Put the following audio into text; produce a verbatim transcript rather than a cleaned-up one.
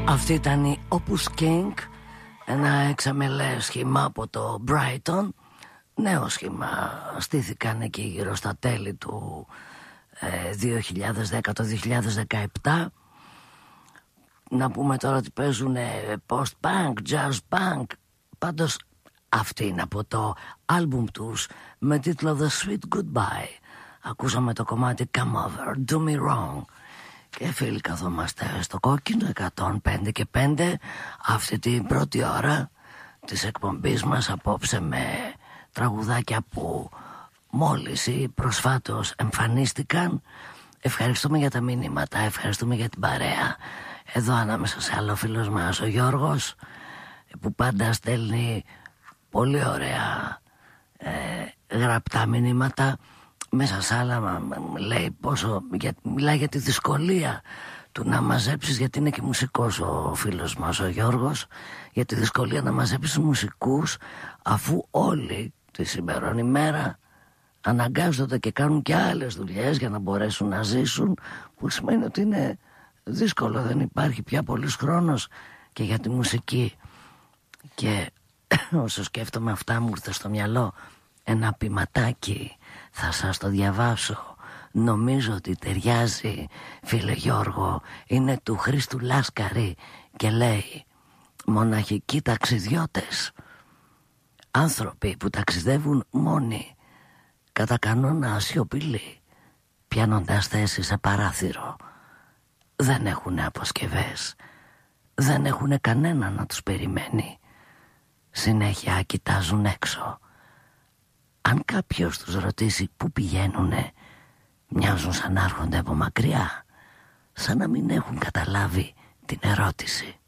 Αυτή ήταν η Opus King, ένα εξαμελές σχήμα από το Brighton. Νέο σχήμα, στήθηκαν εκεί γύρω στα τέλη του ε, δύο χιλιάδες δέκα, το δύο χιλιάδες δεκαεπτά. Να πούμε τώρα ότι παίζουν post-punk, jazz-punk. Πάντως αυτή είναι από το άλμπουμ τους με τίτλο The Sweet Goodbye. Ακούσαμε το κομμάτι Come Over, Do Me Wrong. Και φίλοι, καθόμαστε στο κόκκινο εκατόν πέντε και πέντε αυτή την πρώτη ώρα της εκπομπής μας απόψε με τραγουδάκια που μόλις ή προσφάτως εμφανίστηκαν. Ευχαριστούμε για τα μηνύματα, ευχαριστούμε για την παρέα. Εδώ ανάμεσα σε άλλο φίλος μας ο Γιώργος, που πάντα στέλνει πολύ ωραία ε, γραπτά μηνύματα. Μέσα σ' άλλα λέει πόσο, για, μιλάει για τη δυσκολία του να μαζέψεις, γιατί είναι και μουσικός ο φίλος μας ο Γιώργος, για τη δυσκολία να μαζέψεις μουσικούς, αφού όλοι τη σημερινή μέρα αναγκάζονται και κάνουν και άλλες δουλειές για να μπορέσουν να ζήσουν, που σημαίνει ότι είναι δύσκολο, δεν υπάρχει πια πολύς χρόνος και για τη μουσική. Και όσο σκέφτομαι αυτά μου ήρθε στο μυαλό ένα ποιηματάκι, θα σας το διαβάσω. Νομίζω ότι ταιριάζει, φίλε Γιώργο. Είναι του Χρήστου Λάσκαρη και λέει: μοναχικοί ταξιδιώτες, άνθρωποι που ταξιδεύουν μόνοι, κατά κανόνα ασιωπηλοί, πιάνοντας θέση σε παράθυρο, δεν έχουν αποσκευές, δεν έχουν κανένα να τους περιμένει, συνέχεια κοιτάζουν έξω. Αν κάποιος τους ρωτήσει πού πηγαίνουνε, μοιάζουν σαν να έρχονται από μακριά, σαν να μην έχουν καταλάβει την ερώτηση.